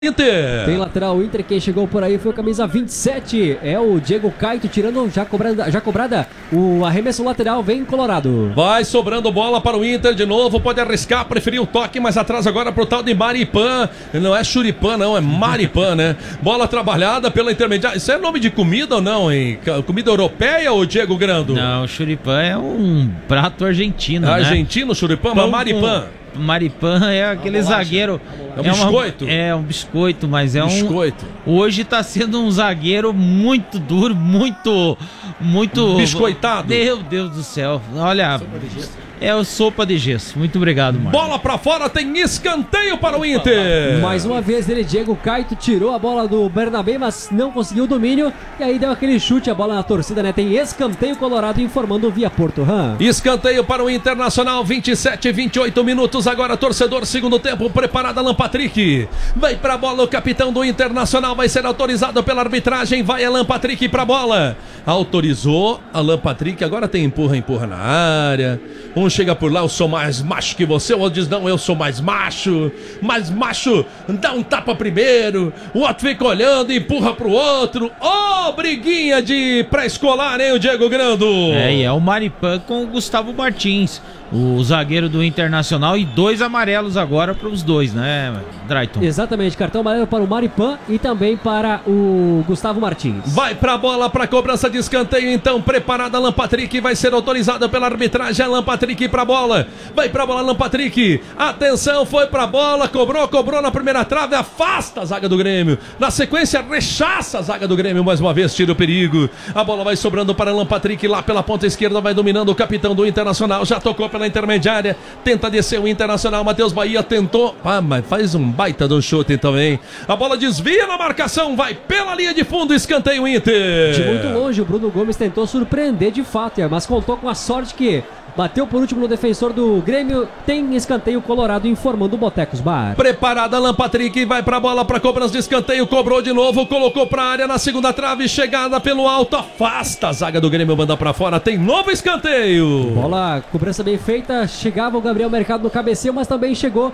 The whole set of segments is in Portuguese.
Inter. Tem lateral Inter, quem chegou por aí foi o camisa 27, é o Diego Caito, tirando já cobrada o arremesso lateral, vem Colorado. Vai sobrando bola para o Inter de novo, pode arriscar, preferiu o toque, mas atrás agora pro tal de Maripan, não é Churipan não, é Maripan, né? Bola trabalhada pela intermediária, isso é nome de comida ou não, hein? Comida europeia ou Diego Grando? Não, Churipan é um prato argentino, né? Argentino, Churipan, mas Maripan. Maripan é aquele zagueiro. É um biscoito? É um biscoito, mas é biscoito. Hoje tá sendo um zagueiro muito duro, muito biscoitado. Meu Deus do céu. Olha, é o sopa de gesso. Muito obrigado, Marcos. Bola pra fora, tem escanteio para o Inter. Mais uma vez ele, Diego Caito, tirou a bola do Bernabé, mas não conseguiu o domínio. E aí deu aquele chute, a bola na torcida, né? Tem escanteio Colorado informando via Porto Ram. Escanteio para o Internacional, 27, 28 minutos. Agora, torcedor, segundo tempo, preparado Alan Patrick. Vai pra bola, o capitão do Internacional vai ser autorizado pela arbitragem. Vai Alan Patrick pra bola. Autorizou Alan Patrick, agora tem empurra na área. Um chega por lá, eu sou mais macho que você. O outro diz, não, eu sou mais macho. Mais macho, dá um tapa primeiro. O outro fica olhando e empurra pro outro. Ô, briguinha de pré-escolar, hein, o Diego Grando? E é o Maripan com o Gustavo Martins, o zagueiro do Internacional, e 2 amarelos agora para os dois, né, Drayton? Exatamente, cartão amarelo para o Maripan e também para o Gustavo Martins. Vai pra bola, pra cobrança de escanteio, então, preparada Alan Patrick, vai ser autorizado pela arbitragem, Alan Patrick pra bola, vai pra bola Alan Patrick, atenção, foi pra bola, cobrou na primeira trave, afasta a zaga do Grêmio, na sequência rechaça a zaga do Grêmio, mais uma vez tira o perigo, a bola vai sobrando para Alan Patrick, lá pela ponta esquerda, vai dominando o capitão do Internacional, já tocou pela intermediária, tenta descer o Internacional, Matheus Bahia tentou, mas faz um baita do chute também, a bola desvia na marcação, vai pela linha de fundo, escanteio Inter. De muito longe o Bruno Gomes tentou surpreender de fato, mas contou com a sorte que bateu por último no defensor do Grêmio. Tem escanteio Colorado informando o Botecos Bar. Preparada Alan Patrick, vai pra bola pra cobrança de escanteio, cobrou de novo, colocou pra área na segunda trave, chegada pelo alto, afasta a zaga do Grêmio, manda pra fora, tem novo escanteio. Bola, cobrança bem feita, chegava o Gabriel Mercado no cabeceio, mas também chegou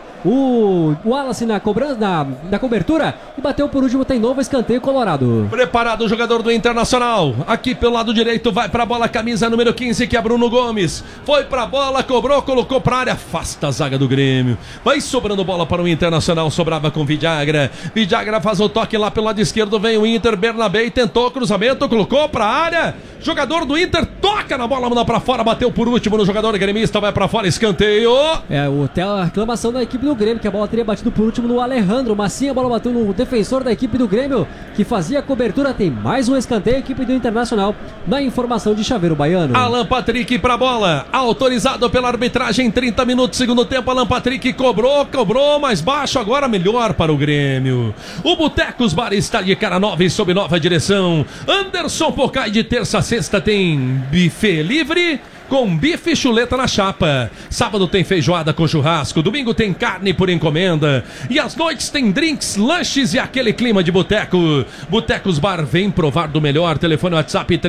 o Wallace na cobrança, na cobertura, e bateu por último, tem novo escanteio Colorado. Preparado o jogador do Internacional, aqui pelo lado direito, vai pra bola, camisa número 15, que é Bruno Gomes. Foi pra bola, cobrou, colocou pra área, afasta a zaga do Grêmio. Vai sobrando bola para o Internacional, sobrava com Vidagra. Vidagra faz o toque lá pelo lado esquerdo, vem o Inter, Bernabé tentou cruzamento, colocou pra área. Jogador do Inter toca na bola, manda pra fora, bateu por último no jogador gremista, vai pra fora, escanteio. Até a reclamação da equipe do Grêmio, que a bola teria batido por último no Alejandro, mas sim a bola bateu no defensor da equipe do Grêmio, que fazia a cobertura. Tem mais um escanteio, equipe do Internacional, na informação de Chaveiro Baiano. Alan Patrick pra bola, autorizado pela arbitragem, 30 minutos, segundo tempo, Alan Patrick cobrou, mais baixo, agora melhor para o Grêmio. O Botecos Bar está de cara nova e sob nova direção. Anderson Pocai, de terça a sexta tem buffet livre com bife e chuleta na chapa. Sábado tem feijoada com churrasco, domingo tem carne por encomenda e às noites tem drinks, lanches e aquele clima de boteco. Botecos Bar, vem provar do melhor. Telefone WhatsApp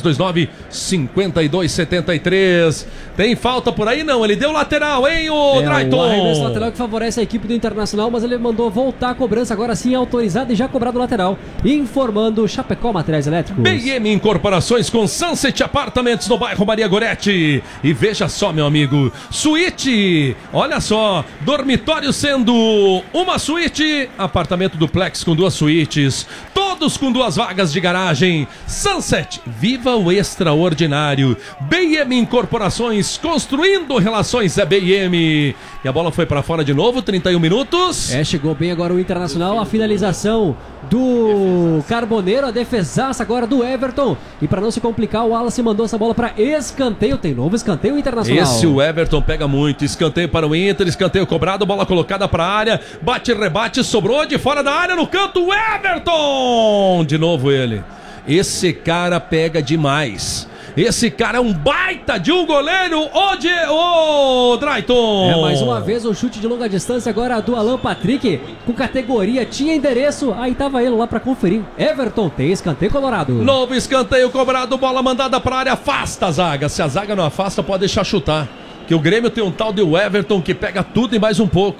3329-5273. Tem falta por aí? Não, ele deu lateral, hein, o Drayton? O arremesso lateral que favorece a equipe do Internacional, mas ele mandou voltar a cobrança, agora sim autorizada e já cobrado lateral, informando Chapecó Materiais Elétricos. BM Incorporações com Sunset Apartamentos no bairro Maria Goretti. E veja só, meu amigo, suíte, olha só, dormitório sendo uma suíte, apartamento duplex com 2 suítes, todos com 2 vagas de garagem. Sunset, viva o extraordinário. BM Incorporações, construindo relações, é BM. E a bola foi pra fora de novo, 31 minutos. Chegou bem agora o Internacional, a finalização do Carboneiro, a defesaça agora do Everton. E pra não se complicar, o Wallace mandou essa bola pra escanteio. Tem novo escanteio Internacional. Esse o Everton pega muito. Escanteio para o Inter, escanteio cobrado, bola colocada pra área, bate, rebate, sobrou de fora da área, no canto, o Everton! De novo ele. Esse cara pega demais. Esse cara é um baita de um goleiro, o Drayton. Mais uma vez o chute de longa distância agora do Alan Patrick, com categoria, tinha endereço, aí tava ele lá pra conferir. Everton, tem escanteio Colorado. Novo escanteio cobrado, bola mandada pra área, afasta a zaga. Se a zaga não afasta, pode deixar chutar. Que o Grêmio tem um tal de Everton que pega tudo e mais um pouco.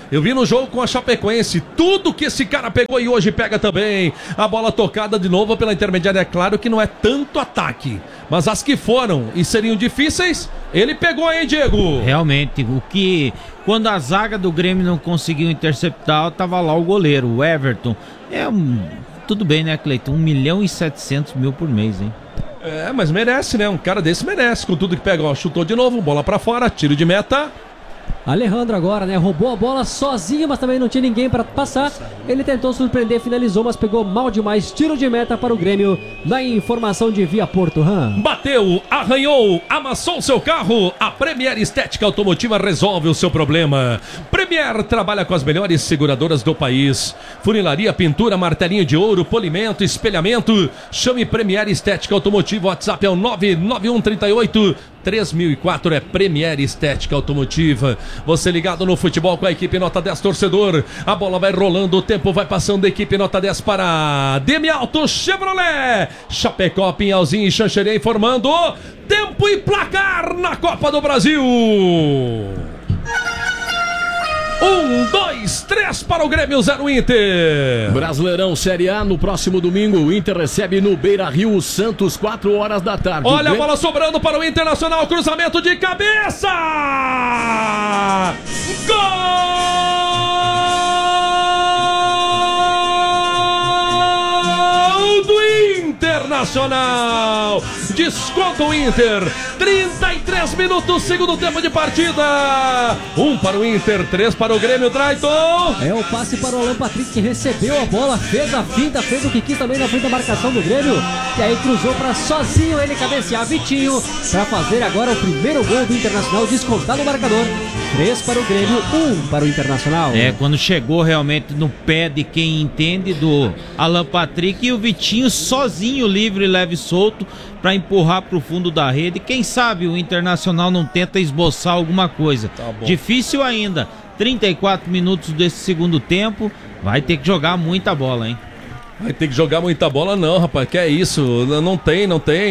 Eu vi no jogo com a Chapecoense, tudo que esse cara pegou e hoje pega também. A bola tocada de novo pela intermediária, é claro que não é tanto ataque, mas as que foram e seriam difíceis, ele pegou aí, Diego. Realmente, quando a zaga do Grêmio não conseguiu interceptar, tava lá o goleiro, o Everton. Tudo bem, né, Cleiton? 1.700.000 por mês, hein? É, mas merece, né? Um cara desse merece, com tudo que pega, ó, chutou de novo, bola pra fora, tiro de meta. Alejandro agora, né? Roubou a bola sozinho, mas também não tinha ninguém para passar. Ele tentou surpreender, finalizou, mas pegou mal demais. Tiro de meta para o Grêmio na informação de Via Porto. Bateu, arranhou, amassou seu carro. A Premier Estética Automotiva resolve o seu problema. Premier trabalha com as melhores seguradoras do país. Funilaria, pintura, martelinho de ouro, polimento, espelhamento. Chame Premier Estética Automotiva. WhatsApp é o 99138 3004, é Premier Estética Automotiva. Você ligado no futebol com a equipe Nota 10 torcedor. A bola vai rolando, o tempo vai passando. Equipe Nota 10 para Demialto Chevrolet. Chapecó, Pinhalzinho e Xanxerê informando tempo e placar na Copa do Brasil. 1, 2, 3 para o Grêmio, 0 Inter. Brasileirão Série A, no próximo domingo, o Inter recebe no Beira-Rio o Santos, 4 horas da tarde. Olha a bola sobrando para o Internacional, cruzamento de cabeça! Gol do Internacional! Desconta o Inter, 33 minutos, segundo tempo de partida. 1 para o Inter, 3 para o Grêmio, Drayton. É o passe para o Alan Patrick, que recebeu a bola, fez a finta, fez o que quis também na frente da marcação do Grêmio. E aí cruzou para sozinho ele cabecear Vitinho, para fazer agora o primeiro gol do Internacional, descontar no marcador. 3 para o Grêmio, 1 para o Internacional. Quando chegou realmente no pé de quem entende, do Alan Patrick, e o Vitinho sozinho, livre, leve e solto, para empurrar para o fundo da rede. Quem sabe o Internacional não tenta esboçar alguma coisa. Tá bom. Difícil ainda. 34 minutos desse segundo tempo. Vai ter que jogar muita bola, hein? Vai ter que jogar muita bola não, rapaz. Que é isso? Não tem.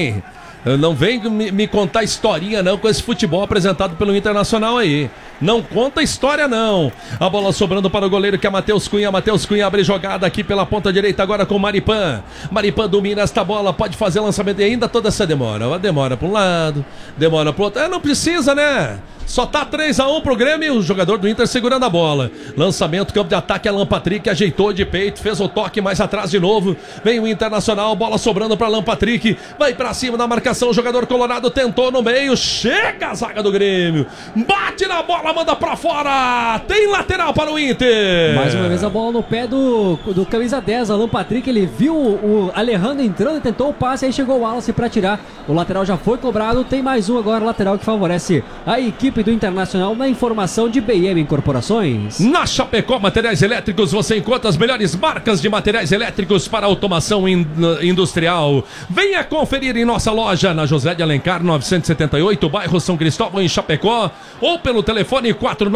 Não vem me contar historinha não com esse futebol apresentado pelo Internacional aí. Não conta história não. A bola sobrando para o goleiro, que é Matheus Cunha. Matheus Cunha abre jogada aqui pela ponta direita agora com o Maripan. Maripan domina esta bola, pode fazer lançamento e ainda toda essa demora. Demora para um lado, demora para o outro. Não precisa, né? Só tá 3-1 pro Grêmio, o jogador do Inter segurando a bola. Lançamento, campo de ataque, Alan Patrick ajeitou de peito, fez o toque mais atrás de novo. Vem o Internacional, bola sobrando para Alan Patrick. Vai pra cima da marcação, o jogador colorado tentou no meio. Chega a zaga do Grêmio. Bate na bola, manda pra fora. Tem lateral para o Inter. Mais uma vez a bola no pé do camisa 10, Alan Patrick. Ele viu o Alejandro entrando e tentou o passe, aí chegou o Wallace pra tirar. O lateral já foi cobrado, tem mais um agora, lateral que favorece a equipe do Internacional, na informação de BM Incorporações. Na Chapecó Materiais Elétricos você encontra as melhores marcas de materiais elétricos para automação industrial. Venha conferir em nossa loja na José de Alencar 978, bairro São Cristóvão, em Chapecó, ou pelo telefone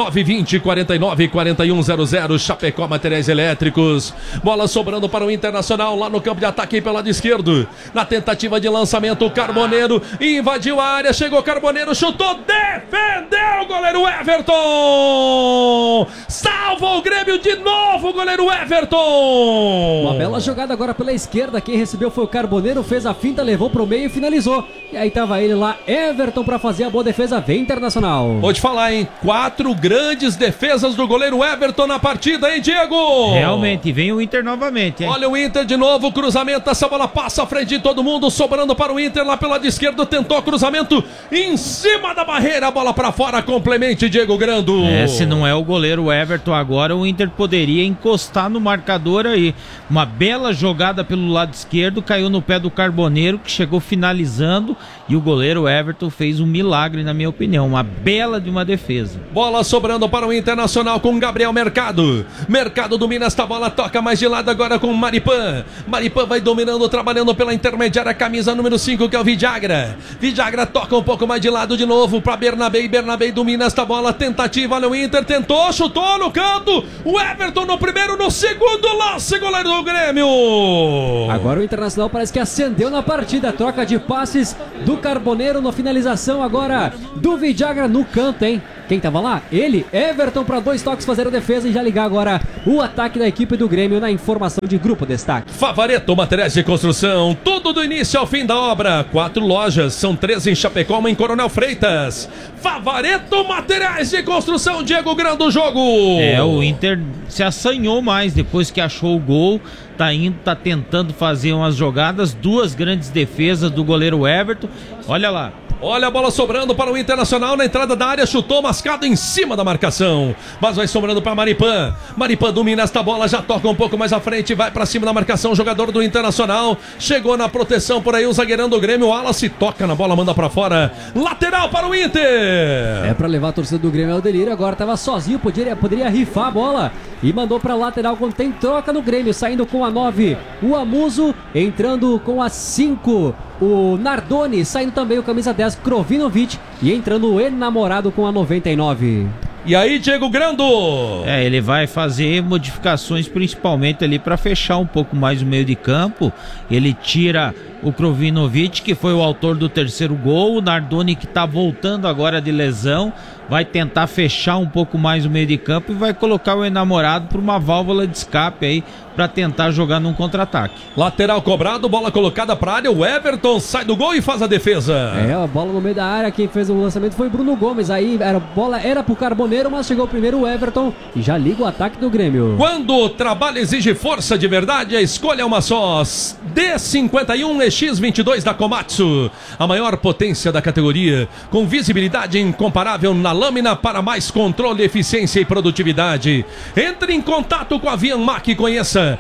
4920-494100. Chapecó Materiais Elétricos. Bola sobrando para o Internacional lá no campo de ataque pelo lado esquerdo. Na tentativa de lançamento, o Carboneiro invadiu a área, chegou Carboneiro, chutou, defendeu o goleiro Everton. Salva o Grêmio de novo, o goleiro Everton. Uma bela jogada agora pela esquerda. Quem recebeu foi o Carboneiro, fez a finta, levou pro meio e finalizou. E aí tava ele lá, Everton, pra fazer a boa defesa. Vem Internacional. Vou te falar, hein? 4 grandes defesas do goleiro Everton na partida, hein, Diego? Realmente, vem o Inter novamente, hein? Olha o Inter de novo, cruzamento, essa bola passa à frente de todo mundo, sobrando para o Inter lá pelo lado esquerdo, tentou cruzamento em cima da barreira, a bola pra fora, complemente, Diego Grando. Se não é o goleiro Everton agora, o Inter poderia encostar no marcador aí. Uma bela jogada pelo lado esquerdo, caiu no pé do Carboneiro, que chegou finalizando, e o goleiro Everton fez um milagre, na minha opinião. Uma bela de uma defesa. Bola sobrando para o Internacional com Gabriel Mercado. Mercado domina esta bola, toca mais de lado agora com Maripan. Maripan vai dominando, trabalhando pela intermediária, camisa número 5, que é o Vidagra. Vidagra toca um pouco mais de lado de novo para Bernabé, e Bernabé domina esta bola, tentativa, olha o Inter, tentou, chutou no canto, o Everton no primeiro, no segundo lance, goleiro do Grêmio. Agora o Internacional parece que acendeu na partida, troca de passes do Carboneiro na finalização agora do Vidagra no canto, hein? Quem tava lá? Ele, Everton, para 2 toques fazer a defesa e já ligar agora o ataque da equipe do Grêmio na informação de Grupo Destaque. Favareto Materiais de Construção, tudo do início ao fim da obra. 4 lojas, são 3 em Chapecó, uma em Coronel Freitas. Favareto Materiais de Construção, Diego Grão do jogo. O Inter se assanhou mais depois que achou o gol. Tá tentando fazer umas jogadas, 2 grandes defesas do goleiro Everton. Olha lá. Olha a bola sobrando para o Internacional na entrada da área, chutou mascado em cima da marcação, mas vai sobrando para Maripan. Maripan domina esta bola, já toca um pouco mais à frente, vai para cima da marcação, jogador do Internacional, chegou na proteção por aí o zagueirão do Grêmio, o Wallace toca na bola, manda para fora, lateral para o Inter. É para levar a torcida do Grêmio ao delírio, agora estava sozinho, poderia rifar a bola e mandou para lateral quando tem troca no Grêmio, saindo com a 9, o Amuso, entrando com a 5. O Nardoni, saindo também o camisa 10, Krovinovic, e entrando o enamorado com a 99. E aí, Diego Grando? Ele vai fazer modificações principalmente ali para fechar um pouco mais o meio de campo. Ele tira o Krovinovic, que foi o autor do 3º gol, o Nardoni, que tá voltando agora de lesão, vai tentar fechar um pouco mais o meio de campo e vai colocar o enamorado para uma válvula de escape aí, para tentar jogar num contra-ataque. Lateral cobrado, bola colocada para a área, o Everton sai do gol e faz a defesa. A bola no meio da área, quem fez o lançamento foi Bruno Gomes, aí a bola era pro Carboneiro, mas chegou primeiro o Everton e já liga o ataque do Grêmio. Quando o trabalho exige força de verdade, a escolha é uma só. D51 EX22 da Komatsu, a maior potência da categoria, com visibilidade incomparável na lâmina para mais controle, eficiência e produtividade. Entre em contato com a Vianmac e conheça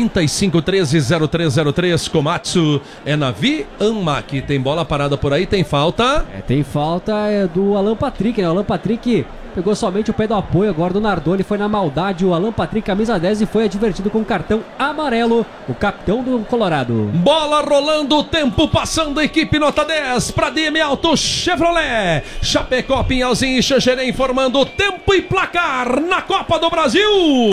3513-0303. Komatsu é na Vianmac. Tem bola parada por aí, tem falta? Tem falta do Alan Patrick, né? O Alan Patrick pegou somente o pé do apoio agora do Nardoni, foi na maldade. O Alan Patrick, camisa 10, e foi advertido com cartão amarelo, o capitão do Colorado. Bola rolando, tempo passando, equipe nota 10 para DM Auto Chevrolet. Chapecó, Pinhalzinho e Xanxerê informando tempo e placar na Copa do Brasil.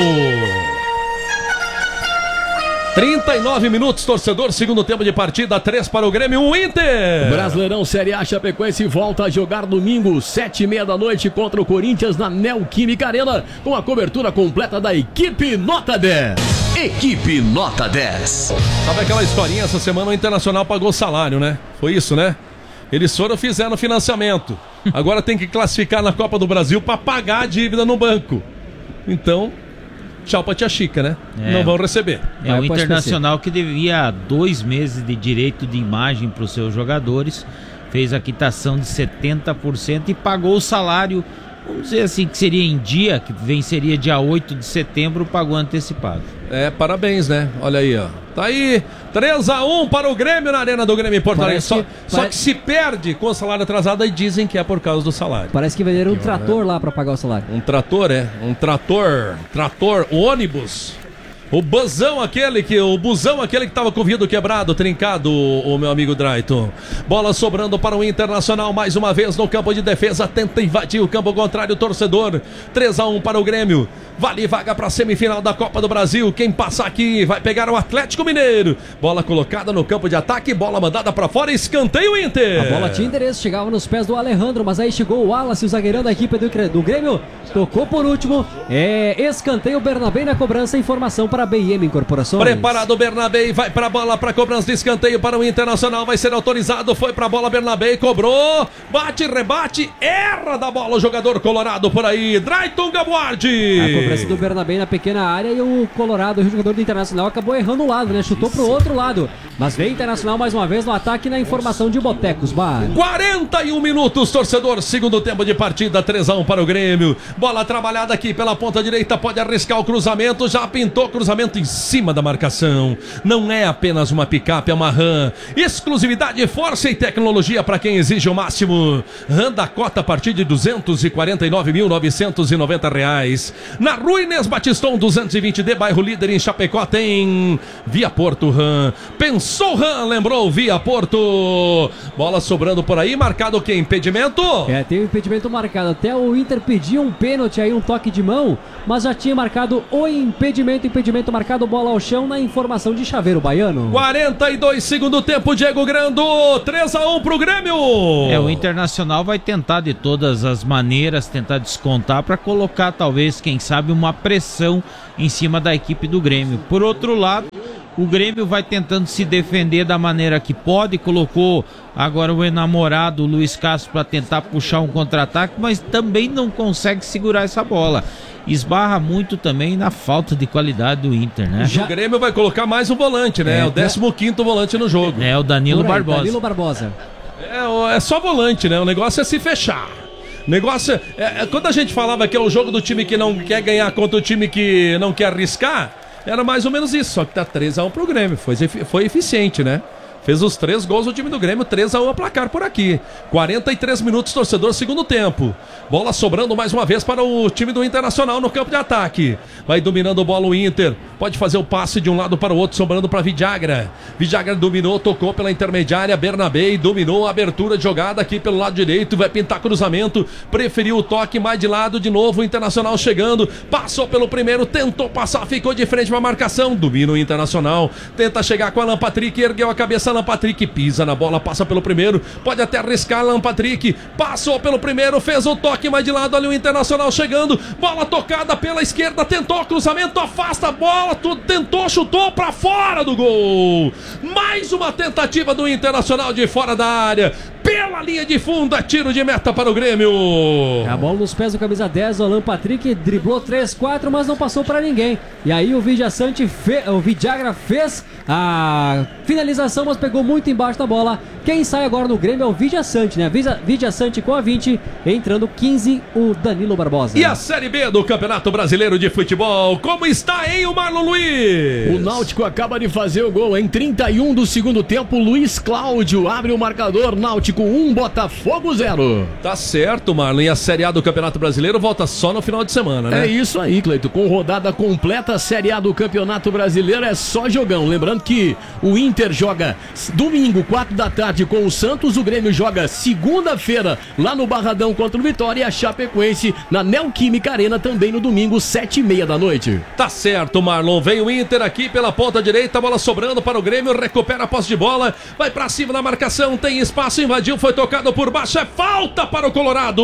39 minutos, torcedor, segundo tempo de partida, 3 para o Grêmio, 1 Inter. Brasileirão Série A, Chapecoense volta a jogar domingo, 7h30 da noite contra o Corinthians na Neoquímica Arena, com a cobertura completa da equipe Nota 10. Equipe Nota 10. Sabe aquela historinha, essa semana o Internacional pagou salário, né? Foi isso, né? Eles fizeram financiamento, agora tem que classificar na Copa do Brasil para pagar a dívida no banco. Então, tchau pra tia Chica, né? Não vão receber. O Internacional, que devia 2 meses de direito de imagem para os seus jogadores, fez a quitação de 70% e pagou o salário, vamos dizer assim, que seria em dia, que venceria dia 8 de setembro, pagou antecipado. Parabéns, né? Olha aí, ó. Tá aí, 3-1 para o Grêmio na Arena do Grêmio em Porto Alegre. Só que se perde com o salário atrasado e dizem que é por causa do salário. Parece que venderam um trator lá para pagar o salário. Um trator, um trator, ônibus. O busão aquele que tava com o vidro quebrado, trincado, o meu amigo Drayton. Bola sobrando para o Internacional mais uma vez no campo de defesa, tenta invadir o campo contrário, torcedor. 3-1 para o Grêmio. Vale vaga para a semifinal da Copa do Brasil. Quem passar aqui vai pegar o Atlético Mineiro. Bola colocada no campo de ataque, bola mandada para fora, escanteio Inter. A bola tinha endereço, chegava nos pés do Alejandro, mas aí chegou o Wallace, o zagueirão da equipe do Grêmio. Tocou por último, escanteio, Bernabé na cobrança, informação para a BM Incorporações. Preparado o Bernabé, vai para a bola, para cobrança de escanteio para o Internacional, vai ser autorizado, foi para a bola, Bernabé cobrou, bate, rebate, erra da bola o jogador colorado por aí, Drayton Gabuardi. A cobrança do Bernabé na pequena área e o Colorado, o jogador do Internacional, acabou errando o lado, né? Chutou pro outro lado, mas vem Internacional mais uma vez no ataque na informação de Botecos Bar. 41 minutos, torcedor, segundo tempo de partida, 3-1 para o Grêmio. Bola trabalhada aqui pela ponta direita, pode arriscar o cruzamento, já pintou cruzamento em cima da marcação. Não é apenas uma picape, é uma RAM. Exclusividade, força e tecnologia para quem exige o máximo. RAM da cota a partir de R$ 249.990. Na Rua Inês Batiston 220D, bairro Líder em Chapecó, tem Via Porto RAM. Pensou RAM, lembrou Via Porto. Bola sobrando por aí, marcado o quê? Impedimento? Tem um impedimento marcado. Até o Inter pediu um pênalti aí, um toque de mão, mas já tinha marcado o impedimento cruzamento marcado, bola ao chão, na informação de Chaveiro Baiano. 42 segundo tempo, Diego Grando, 3-1 pro Grêmio. O Internacional vai tentar de todas as maneiras, tentar descontar para colocar talvez, quem sabe, uma pressão em cima da equipe do Grêmio. Por outro lado, o Grêmio vai tentando se defender da maneira que pode, colocou agora o enamorado Luiz Castro para tentar puxar um contra-ataque, mas também não consegue segurar essa bola. Esbarra muito também na falta de qualidade do Inter, né? O Grêmio vai colocar mais um volante, né? O 15º volante no jogo. O Danilo Barbosa. Danilo Barbosa. É só volante, né? O negócio é se fechar. O negócio quando a gente falava que é o jogo do time que não quer ganhar contra o time que não quer arriscar, era mais ou menos isso, só que tá 3-1 pro Grêmio. Foi eficiente, né? Fez os 3 gols do time do Grêmio, 3-1 a placar por aqui. 43 minutos, torcedor, segundo tempo. Bola sobrando mais uma vez para o time do Internacional no campo de ataque. Vai dominando a bola o Inter. Pode fazer o passe de um lado para o outro, sobrando para Vidagra. Vidagra dominou, tocou pela intermediária. Bernabé dominou a abertura de jogada aqui pelo lado direito. Vai pintar cruzamento. Preferiu o toque mais de lado de novo. O Internacional chegando. Passou pelo primeiro, tentou passar, ficou de frente para a marcação. Domina o Internacional. Tenta chegar com Alan Patrick, ergueu a cabeça. Alan Patrick pisa na bola, passa pelo primeiro, pode até arriscar. Alan Patrick passou pelo primeiro, fez o toque mais de lado ali, o Internacional chegando, bola tocada pela esquerda, tentou cruzamento, afasta a bola, tentou, chutou pra fora do gol. Mais uma tentativa do Internacional de fora da área, pela linha de fundo, é tiro de meta para o Grêmio. A bola nos pés do camisa 10, o Alan Patrick driblou 3-4, mas não passou pra ninguém. E aí o Vidagra fez a finalização, mas pegou muito embaixo da bola. Quem sai agora no Grêmio é o Vidiaçante, né? Vidiaçante com a 20, entrando 15, o Danilo Barbosa. E a Série B do Campeonato Brasileiro de Futebol, como está, hein, o Marlon Luiz? O Náutico acaba de fazer o gol em 31 do segundo tempo. Luiz Cláudio abre o marcador. Náutico 1, Botafogo 0. Tá certo, Marlon. E a Série A do Campeonato Brasileiro volta só no final de semana, né? É isso aí, Cleito. Com rodada completa, a Série A do Campeonato Brasileiro é só jogão. Lembrando que o Inter joga domingo, 4 da tarde, com o Santos. O Grêmio joga segunda-feira lá no Barradão contra o Vitória. E a Chapecoense na Neoquímica Arena também no domingo, 7h30 da noite. Tá certo, Marlon. Vem o Inter aqui pela ponta direita, bola sobrando para o Grêmio, recupera a posse de bola, vai pra cima na marcação, tem espaço, invadiu, foi tocado por baixo, é falta para o Colorado.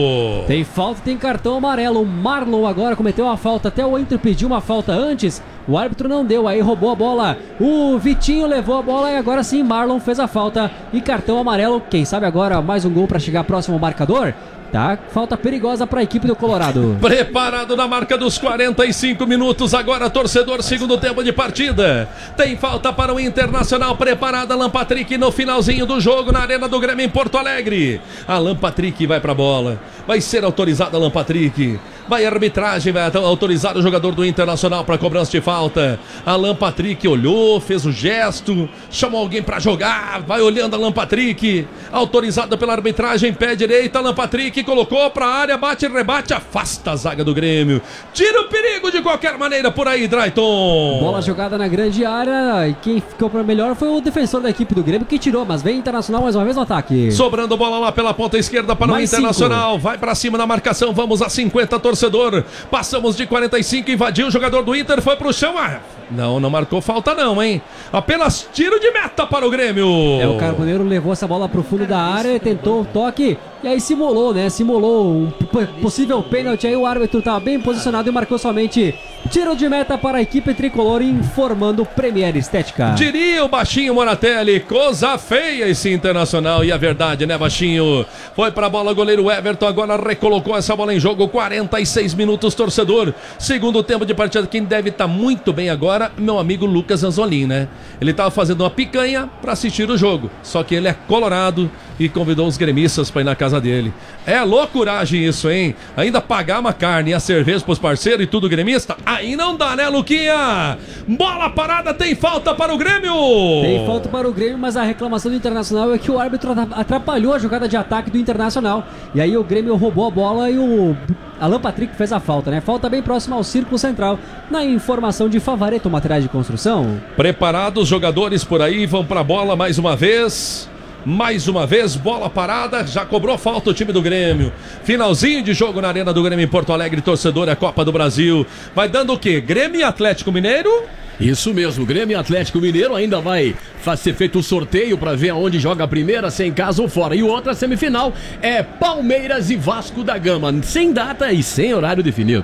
Tem falta, tem cartão amarelo. O Marlon agora cometeu uma falta, até o Inter pediu uma falta antes, o árbitro não deu, aí roubou a bola, o Vitinho levou a bola e agora sim Marlon fez a falta e cartão amarelo. Quem sabe agora mais um gol para chegar próximo ao marcador? Tá, falta perigosa para a equipe do Colorado. Preparado na marca dos 45 minutos. Agora, torcedor, segundo tempo de partida. Tem falta para o Internacional. Preparada, Alan Patrick no finalzinho do jogo na Arena do Grêmio em Porto Alegre. Alan Patrick vai para a bola. Vai ser autorizado Alan Patrick. Vai a arbitragem, vai autorizar o jogador do Internacional para cobrança de falta. Alan Patrick olhou, fez o gesto, chamou alguém para jogar. Vai olhando Alan Patrick. Autorizado pela arbitragem, pé direito. Alan Patrick colocou pra área, bate, rebate, afasta a zaga do Grêmio. Tira o perigo de qualquer maneira por aí, Drayton. Bola jogada na grande área e quem ficou para melhor foi o defensor da equipe do Grêmio que tirou, mas vem Internacional mais uma vez no ataque. Sobrando bola lá pela ponta esquerda para mais o Internacional. 5. Vai pra cima na marcação, vamos a 50, torcedor. Passamos de 45, invadiu o jogador do Inter, foi pro chão. Não marcou falta não, hein? Apenas tiro de meta para o Grêmio. O Carboneiro levou essa bola pro fundo da área, tentou o toque e aí simulou, né? Simulou um possível pênalti, aí o árbitro estava bem posicionado e marcou somente tiro de meta para a equipe tricolor, informando Premier Estética. Diria o baixinho Moratelli, coisa feia esse Internacional, e a verdade, né, baixinho? Foi pra bola, goleiro Everton agora recolocou essa bola em jogo, 46 minutos, torcedor. Segundo tempo de partida, quem deve estar muito bem agora, meu amigo Lucas Anzolin, né? Ele tava fazendo uma picanha pra assistir o jogo, só que ele é colorado e convidou os gremistas pra ir na casa dele. É loucuragem isso, hein? Ainda pagar uma carne e a cerveja pros parceiros e tudo gremista? Aí não dá, né, Luquinha? Bola parada, tem falta para o Grêmio! Tem falta para o Grêmio, mas a reclamação do Internacional é que o árbitro atrapalhou a jogada de ataque do Internacional. E aí o Grêmio roubou a bola e o Alan Patrick fez a falta, né? Falta bem próxima ao círculo central. Na informação de Favareto Materiais de Construção. Preparados, jogadores por aí, vão pra bola mais uma vez. mais uma vez, bola parada, já cobrou falta o time do Grêmio. Finalzinho de jogo na Arena do Grêmio em Porto Alegre, torcedor, é a Copa do Brasil. Vai dando o quê? Grêmio e Atlético Mineiro? Isso mesmo, Grêmio e Atlético Mineiro ainda vai ser feito o sorteio para ver aonde joga a primeira, se em casa ou fora. E outra semifinal é Palmeiras e Vasco da Gama, sem data e sem horário definido.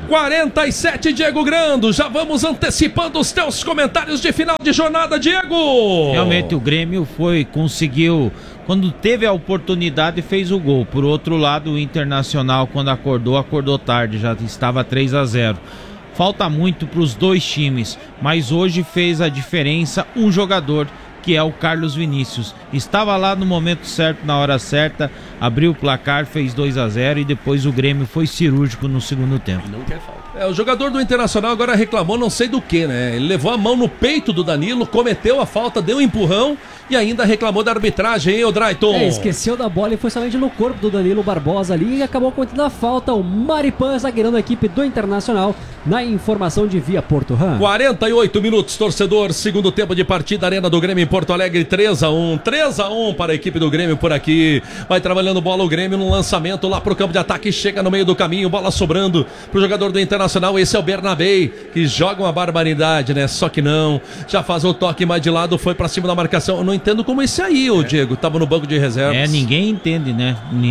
47, Diego Grando, já vamos antecipando os teus comentários de final de jornada, Diego. Realmente o Grêmio conseguiu, quando teve a oportunidade, fez o gol. Por outro lado, o Internacional, quando acordou tarde, já estava 3-0. Falta muito para os dois times, mas hoje fez a diferença um jogador, que é o Carlos Vinícius. Estava lá no momento certo, na hora certa, abriu o placar, fez 2-0 e depois o Grêmio foi cirúrgico no segundo tempo. Não quer falta. O jogador do Internacional agora reclamou não sei do que, né? Ele levou a mão no peito do Danilo, cometeu a falta, deu um empurrão e ainda reclamou da arbitragem, hein, ô Drayton? Esqueceu da bola e foi somente no corpo do Danilo Barbosa ali e acabou cometendo a falta. O Maripan, zagueirão da equipe do Internacional, na informação de Via Porto Ram. 48 minutos, torcedor, segundo tempo de partida, Arena do Grêmio em Porto Alegre, 3-1. 3-1 para a equipe do Grêmio por aqui. Vai trabalhando bola o Grêmio no lançamento lá pro campo de ataque, chega no meio do caminho, bola sobrando pro jogador do Internacional. Esse é o Bernabé, que joga uma barbaridade, né? Só que não, já faz o toque mais de lado, foi pra cima da marcação. Eu não entendo como esse aí, ô Diego, tava no banco de reservas. Ninguém entende, né?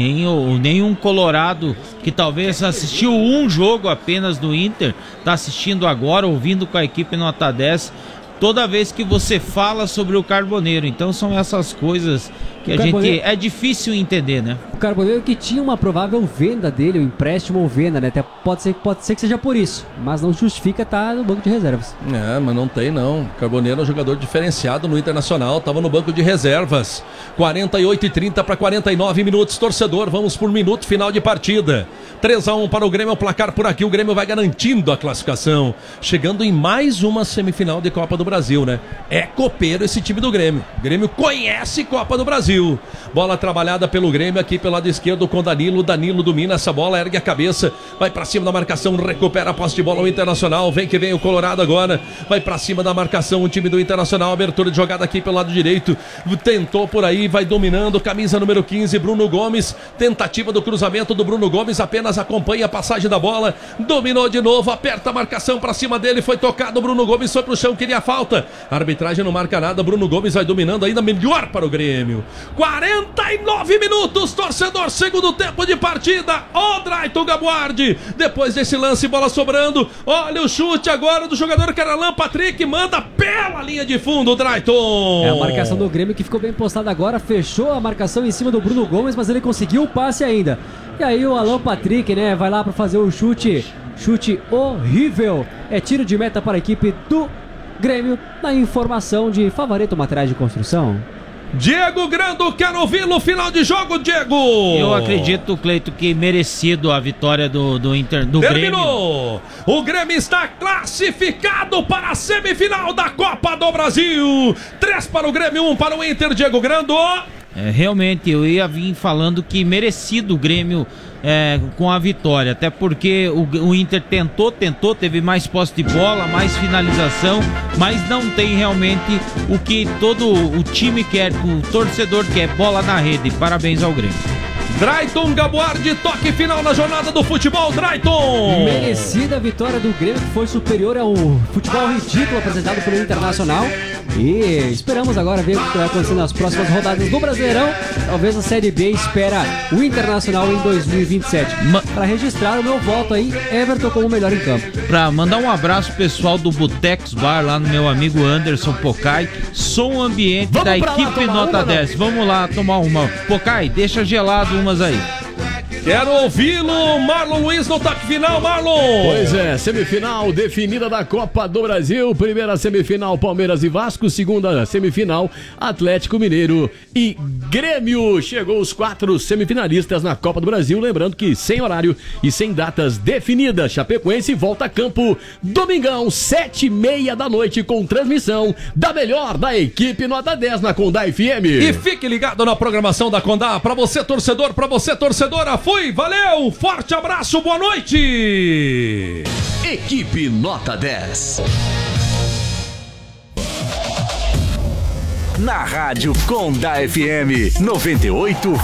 Nem um colorado que talvez assistiu um jogo apenas do Inter, tá assistindo agora, ouvindo com a equipe nota 10. Toda vez que você fala sobre o Carboneiro, então são essas coisas que a gente é difícil entender, né? O Carboneiro que tinha uma provável venda dele, um empréstimo ou venda, né? Até pode ser que seja por isso, mas não justifica estar no banco de reservas. Mas não tem não. Carboneiro é um jogador diferenciado no Internacional, tava no banco de reservas. 48:30 para 49 minutos, torcedor, vamos por minuto final de partida. 3-1 para o Grêmio, o placar por aqui, o Grêmio vai garantindo a classificação, chegando em mais uma semifinal de Copa do Brasil, né? É copeiro esse time do Grêmio. O Grêmio conhece Copa do Brasil. Bola trabalhada pelo Grêmio aqui pelo lado esquerdo com Danilo. Danilo domina essa bola, ergue a cabeça, vai pra cima da marcação, recupera a posse de bola o Internacional. Vem que vem o Colorado agora, vai pra cima da marcação o time do Internacional. Abertura de jogada aqui pelo lado direito, tentou por aí, vai dominando, camisa número 15, Bruno Gomes. Tentativa do cruzamento do Bruno Gomes, apenas acompanha a passagem da bola, dominou de novo, aperta a marcação pra cima dele, foi tocado, Bruno Gomes foi pro chão, queria falta. A arbitragem não marca nada, Bruno Gomes vai dominando ainda melhor para o Grêmio. 49 minutos, torcedor, segundo tempo de partida. O Drayton Gabuardi, depois desse lance, bola sobrando, olha o chute agora do jogador que era Alan Patrick, manda pela linha de fundo, o Drayton. É a marcação do Grêmio que ficou bem postada agora, fechou a marcação em cima do Bruno Gomes, mas ele conseguiu o passe ainda. E aí o Alan Patrick, né, vai lá para fazer o chute horrível. É tiro de meta para a equipe do Grêmio, na informação de Favareto Materiais de Construção. Diego Grando, quero ouvi-lo, final de jogo, Diego! Eu acredito, Cleito, que merecido a vitória do Inter, do Terminou! Grêmio. O Grêmio está classificado para a semifinal da Copa do Brasil! 3 para o Grêmio, 1 para o Inter, Diego Grando! Realmente, eu ia vir falando que merecido o Grêmio com a vitória, até porque o Inter tentou, teve mais posse de bola, mais finalização, mas não tem realmente o que todo o time quer, o torcedor quer, bola na rede. Parabéns ao Grêmio. Drayton Gabuardi, toque final na jornada do futebol, Drayton! Merecida a vitória do Grêmio, que foi superior ao futebol ridículo apresentado pelo Internacional. E esperamos agora ver o que vai acontecer nas próximas rodadas do Brasileirão. Talvez a Série B espera o Internacional em 2027. Para registrar o meu voto aí, Everton como o melhor em campo. Para mandar um abraço pessoal do Botex Bar, lá no meu amigo Anderson Pocai, som ambiente da equipe nota 10. Vamos lá tomar uma. Pocai, deixa gelado umas aí. Quero ouvi-lo, Marlon Luiz no toque final, Marlon! Pois é, semifinal definida da Copa do Brasil. Primeira semifinal, Palmeiras e Vasco. Segunda semifinal, Atlético Mineiro e Grêmio. Chegou os 4 semifinalistas na Copa do Brasil. Lembrando que sem horário e sem datas definidas. Chapecoense volta a campo domingão, 7h30 da noite, com transmissão da melhor da equipe nota 10 na Condá FM. E fique ligado na programação da Condá. Pra você, torcedor, pra você, torcedora. Fui, valeu, forte abraço, boa noite! Equipe nota 10. Na Rádio Conda FM 98,9.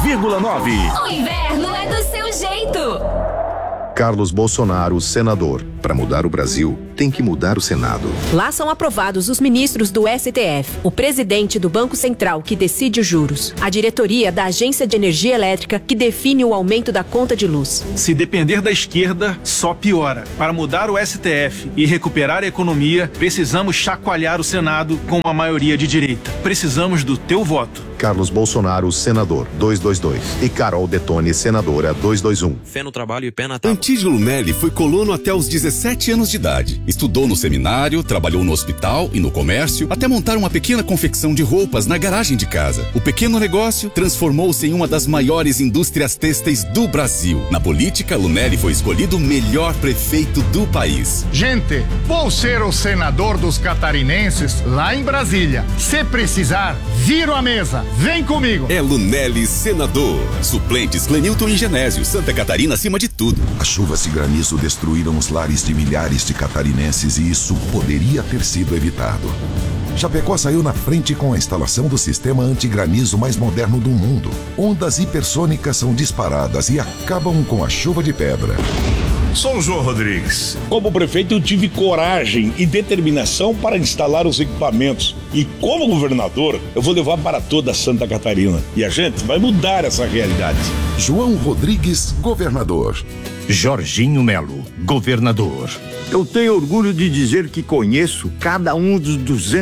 O inverno é do seu jeito. Carlos Bolsonaro, senador. Para mudar o Brasil, tem que mudar o Senado. Lá são aprovados os ministros do STF, o presidente do Banco Central, que decide os juros, a diretoria da Agência de Energia Elétrica, que define o aumento da conta de luz. Se depender da esquerda, só piora. Para mudar o STF e recuperar a economia, precisamos chacoalhar o Senado com uma maioria de direita. Precisamos do teu voto. Carlos Bolsonaro, senador, 222. E Carol Detone, senadora, 221. Fé no trabalho e pé na tábua. Antídio Lunelli foi colono até os 17 anos de idade. Estudou no seminário, trabalhou no hospital e no comércio, até montar uma pequena confecção de roupas na garagem de casa. O pequeno negócio transformou-se em uma das maiores indústrias têxteis do Brasil. Na política, Lunelli foi escolhido o melhor prefeito do país. Gente, vou ser o senador dos catarinenses lá em Brasília. Se precisar, viro a mesa. Vem comigo. É Lunelli, senador. Suplentes Clenilton e Genésio. Santa Catarina acima de tudo. As chuvas e granizo destruíram os lares de milhares de catarinenses e isso poderia ter sido evitado. Chapecó saiu na frente com a instalação do sistema antigranizo mais moderno do mundo. Ondas hipersônicas são disparadas e acabam com a chuva de pedra. Sou o João Rodrigues. Como prefeito, eu tive coragem e determinação para instalar os equipamentos. E como governador, eu vou levar para toda Santa Catarina. E a gente vai mudar essa realidade. João Rodrigues, governador. Jorginho Melo, governador. Eu tenho orgulho de dizer que conheço cada um dos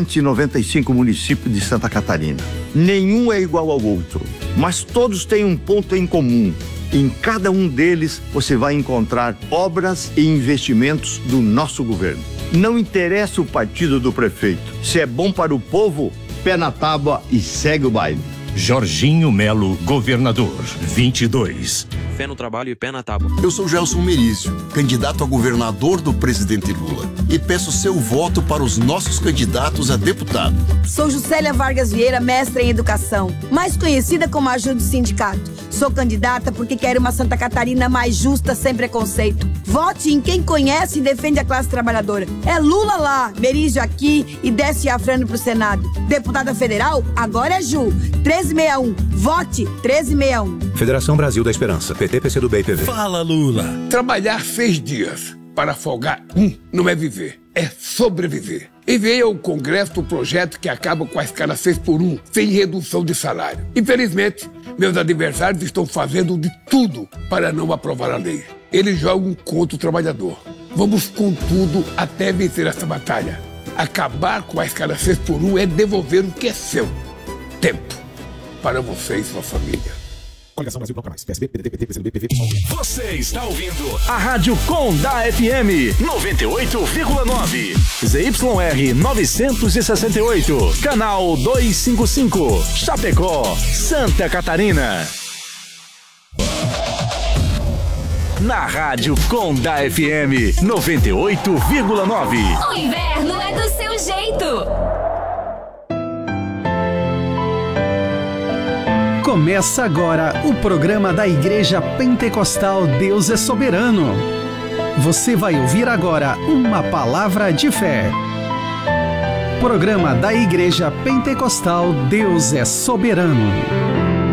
295 municípios de Santa Catarina. Nenhum é igual ao outro, mas todos têm um ponto em comum. Em cada um deles, você vai encontrar obras e investimentos do nosso governo. Não interessa o partido do prefeito. Se é bom para o povo, pé na tábua e segue o baile. Jorginho Melo, governador, 22. Fé no trabalho e pé na tábua. Eu sou Gelson Merizio, candidato a governador do presidente Lula. E peço seu voto para os nossos candidatos a deputado. Sou Juscelia Vargas Vieira, mestra em educação, mais conhecida como ajuda do sindicato. Sou candidata porque quero uma Santa Catarina mais justa, sem preconceito. Vote em quem conhece e defende a classe trabalhadora. É Lula lá, Merizio aqui e desce Afrano pro Senado. Deputada federal, agora é Ju. 1361. Vote 1361. Federação Brasil da Esperança. PT, PCdoB e PV. Fala, Lula. Trabalhar 6 dias para folgar não é viver, é sobreviver. Enviei ao Congresso o projeto que acaba com a escala 6x1, sem redução de salário. Infelizmente, meus adversários estão fazendo de tudo para não aprovar a lei. Eles jogam contra o trabalhador. Vamos com tudo até vencer essa batalha. Acabar com a escala 6x1 é devolver o que é seu. Tempo. Para você e sua família. Coligação Brasil Bloco Mais. PSB, PDT, PT, PCdoB, PV. Você está ouvindo a Rádio Conda FM 98,9. ZYR 968. Canal 255. Chapecó, Santa Catarina. Na Rádio Conda FM 98,9. O inverno é do seu jeito. Começa agora o programa da Igreja Pentecostal Deus é Soberano. Você vai ouvir agora uma palavra de fé. Programa da Igreja Pentecostal Deus é Soberano.